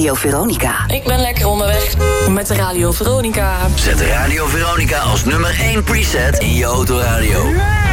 Radio Veronica. Ik ben lekker onderweg met de Radio Veronica. Zet de Radio Veronica als nummer 1 preset in je autoradio.